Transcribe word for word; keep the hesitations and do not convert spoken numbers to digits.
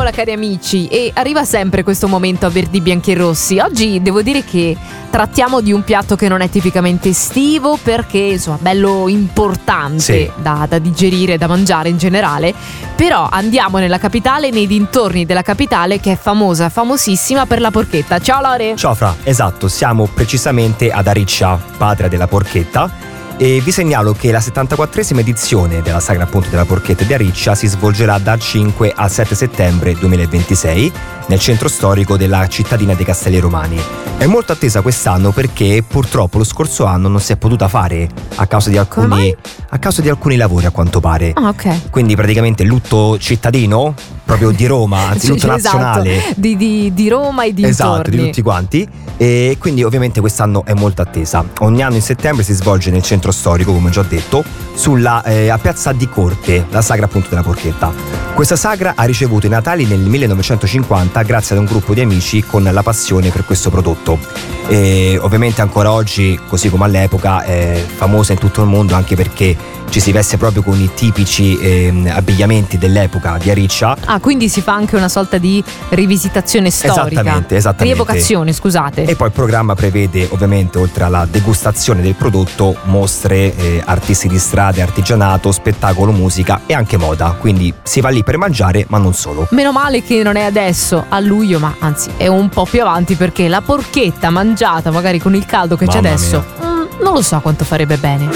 Rieccola cari amici, e arriva sempre questo momento a Verdi Bianchi e Rossi. Oggi devo dire che trattiamo di un piatto che non è tipicamente estivo, perché insomma bello importante, sì, da, da digerire, da mangiare in generale. Però andiamo nella capitale, nei dintorni della capitale, che è famosa, famosissima per la porchetta. Ciao Lore. Ciao Fra, esatto, siamo precisamente ad Ariccia, patria della porchetta. E vi segnalo che la settantaquattresima edizione della sagra appunto della porchetta di Ariccia si svolgerà dal cinque al sette settembre duemilaventisei nel centro storico della cittadina dei Castelli Romani. È molto attesa quest'anno perché purtroppo lo scorso anno non si è potuta fare a causa di alcuni, a causa di alcuni lavori, a quanto pare. Ah, ok. Quindi praticamente lutto cittadino, proprio di Roma, anzi lutto nazionale. Esatto, di, di, di Roma e dintorni. Esatto, di tutti quanti. E quindi ovviamente quest'anno è molto attesa. Ogni anno in settembre si svolge nel centro storico, come ho già detto, sulla, eh, a Piazza di Corte, la sagra appunto della porchetta. Questa sagra ha ricevuto i natali nel millenovecentocinquanta grazie ad un gruppo di amici con la passione per questo prodotto. E ovviamente ancora oggi, così come all'epoca, è famosa in tutto il mondo, anche perché ci si veste proprio con i tipici eh, abbigliamenti dell'epoca di Ariccia. Ah, quindi si fa anche una sorta di rivisitazione storica. Esattamente, esattamente. Rievocazione, scusate. E poi il programma prevede ovviamente, oltre alla degustazione del prodotto, mostre, eh, artisti di strada, artigianato, spettacolo, musica e anche moda. Quindi si va lì per mangiare, ma non solo. Meno male che non è adesso, a luglio, ma anzi è un po' più avanti, perché la porchetta mangiata magari con il caldo che Mamma c'è adesso, mm, non lo so quanto farebbe bene.